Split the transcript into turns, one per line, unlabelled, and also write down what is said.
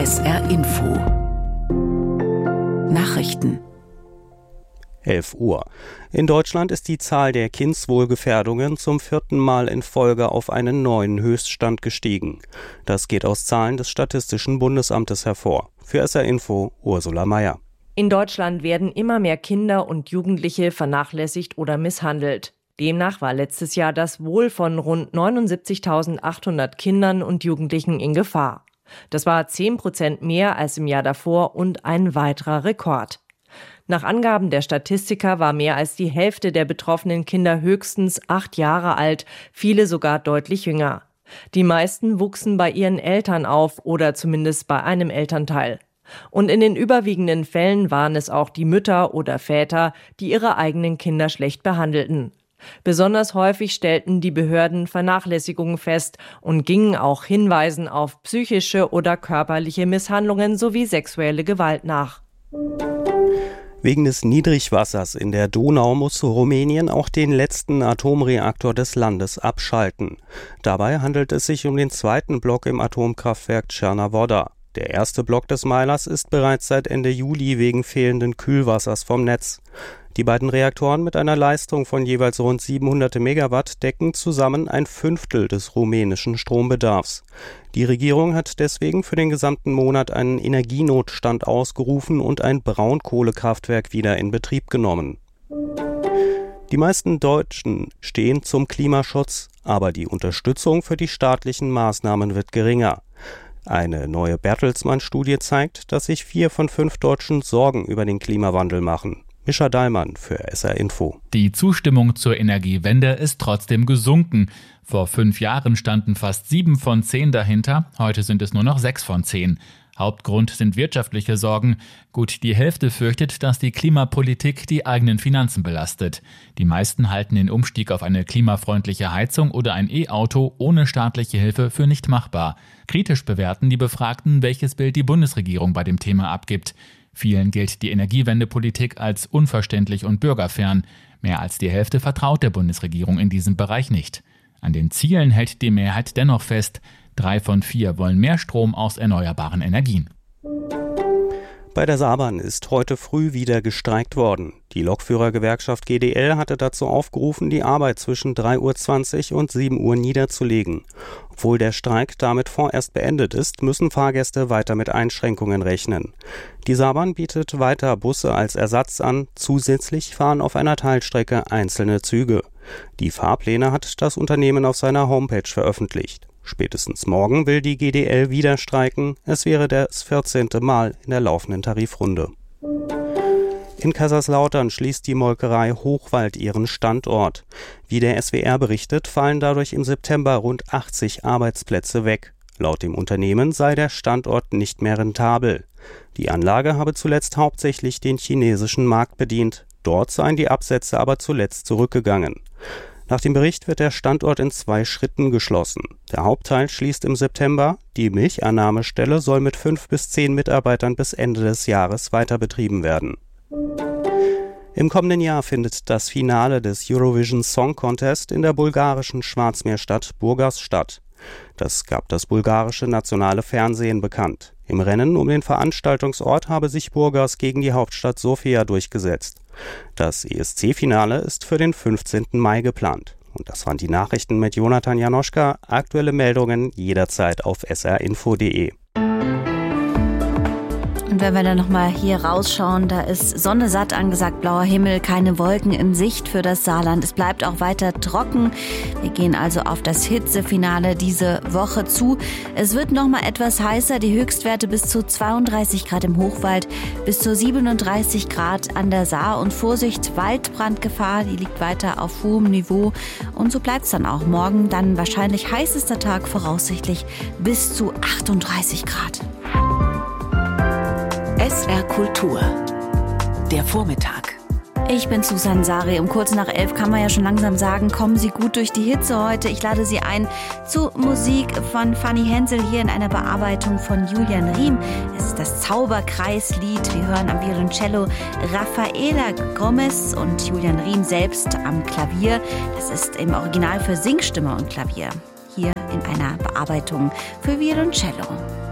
SR Info Nachrichten
11 Uhr. In Deutschland ist die Zahl der Kindswohlgefährdungen zum 4. Mal in Folge auf einen neuen Höchststand gestiegen. Das geht aus Zahlen des Statistischen Bundesamtes hervor. Für SR Info Ursula Mayer.
In Deutschland werden immer mehr Kinder und Jugendliche vernachlässigt oder misshandelt. Demnach war letztes Jahr das Wohl von rund 79.800 Kindern und Jugendlichen in Gefahr. Das war 10% mehr als im Jahr davor und ein weiterer Rekord. Nach Angaben der Statistiker war mehr als die Hälfte der betroffenen Kinder höchstens 8 Jahre alt, viele sogar deutlich jünger. Die meisten wuchsen bei ihren Eltern auf oder zumindest bei einem Elternteil. Und in den überwiegenden Fällen waren es auch die Mütter oder Väter, die ihre eigenen Kinder schlecht behandelten. Besonders häufig stellten die Behörden Vernachlässigungen fest und gingen auch Hinweisen auf psychische oder körperliche Misshandlungen sowie sexuelle Gewalt nach.
Wegen des Niedrigwassers in der Donau muss Rumänien auch den letzten Atomreaktor des Landes abschalten. Dabei handelt es sich um den zweiten Block im Atomkraftwerk Černá-Voda. Der erste Block des Meilers ist bereits seit Ende Juli wegen fehlenden Kühlwassers vom Netz. Die beiden Reaktoren mit einer Leistung von jeweils rund 700 Megawatt decken zusammen 1/5 des rumänischen Strombedarfs. Die Regierung hat deswegen für den gesamten Monat einen Energienotstand ausgerufen und ein Braunkohlekraftwerk wieder in Betrieb genommen. Die meisten Deutschen stehen zum Klimaschutz, aber die Unterstützung für die staatlichen Maßnahmen wird geringer. Eine neue Bertelsmann-Studie zeigt, dass sich 4 von 5 Deutschen Sorgen über den Klimawandel machen. Mischa Dahlmann für SR Info.
Die Zustimmung zur Energiewende ist trotzdem gesunken. Vor 5 Jahren standen fast 7 von 10 dahinter, heute sind es nur noch 6 von 10. Hauptgrund sind wirtschaftliche Sorgen. Gut die Hälfte fürchtet, dass die Klimapolitik die eigenen Finanzen belastet. Die meisten halten den Umstieg auf eine klimafreundliche Heizung oder ein E-Auto ohne staatliche Hilfe für nicht machbar. Kritisch bewerten die Befragten, welches Bild die Bundesregierung bei dem Thema abgibt. Vielen gilt die Energiewendepolitik als unverständlich und bürgerfern. Mehr als die Hälfte vertraut der Bundesregierung in diesem Bereich nicht. An den Zielen hält die Mehrheit dennoch fest. 3 von 4 wollen mehr Strom aus erneuerbaren Energien.
Bei der Saarbahn ist heute früh wieder gestreikt worden. Die Lokführergewerkschaft GDL hatte dazu aufgerufen, die Arbeit zwischen 3:20 Uhr und 7 Uhr niederzulegen. Obwohl der Streik damit vorerst beendet ist, müssen Fahrgäste weiter mit Einschränkungen rechnen. Die Saarbahn bietet weiter Busse als Ersatz an, zusätzlich fahren auf einer Teilstrecke einzelne Züge. Die Fahrpläne hat das Unternehmen auf seiner Homepage veröffentlicht. Spätestens morgen will die GDL wieder streiken. Es wäre das 14. Mal in der laufenden Tarifrunde. In Kaiserslautern schließt die Molkerei Hochwald ihren Standort. Wie der SWR berichtet, fallen dadurch im September rund 80 Arbeitsplätze weg. Laut dem Unternehmen sei der Standort nicht mehr rentabel. Die Anlage habe zuletzt hauptsächlich den chinesischen Markt bedient. Dort seien die Absätze aber zuletzt zurückgegangen. Nach dem Bericht wird der Standort in 2 Schritten geschlossen. Der Hauptteil schließt im September. Die Milchannahmestelle soll mit 5 bis 10 Mitarbeitern bis Ende des Jahres weiter betrieben werden. Im kommenden Jahr findet das Finale des Eurovision Song Contest in der bulgarischen Schwarzmeerstadt Burgas statt. Das gab das bulgarische nationale Fernsehen bekannt. Im Rennen um den Veranstaltungsort habe sich Burgas gegen die Hauptstadt Sofia durchgesetzt. Das ESC-Finale ist für den 15. Mai geplant. Und das waren die Nachrichten mit Jonathan Janoschka. Aktuelle Meldungen jederzeit auf srinfo.de.
Und wenn wir dann nochmal hier rausschauen, da ist Sonne satt angesagt, blauer Himmel, keine Wolken in Sicht für das Saarland. Es bleibt auch weiter trocken. Wir gehen also auf das Hitzefinale diese Woche zu. Es wird nochmal etwas heißer, die Höchstwerte bis zu 32 Grad im Hochwald, bis zu 37 Grad an der Saar. Und Vorsicht, Waldbrandgefahr, die liegt weiter auf hohem Niveau. Und so bleibt es dann auch morgen, dann wahrscheinlich heißester Tag, voraussichtlich bis zu 38 Grad.
SR Kultur. Der Vormittag.
Ich bin Susan Sari. Um kurz nach 11 kann man ja schon langsam sagen, kommen Sie gut durch die Hitze heute. Ich lade Sie ein zu Musik von Fanny Hensel hier in einer Bearbeitung von Julian Riem. Es ist das Zauberkreislied. Wir hören am Violoncello Rafaela Gomez und Julian Riem selbst am Klavier. Das ist im Original für Singstimme und Klavier. Hier in einer Bearbeitung für Violoncello.